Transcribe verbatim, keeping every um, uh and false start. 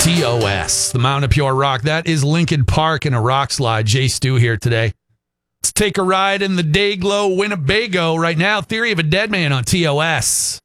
T O S, the Mountain of Pure Rock. That is Lincoln Park in a rock slide. Jay Stu here today. Let's take a ride in the Dayglow Winnebago right now. Theory of a Dead Man on T O S.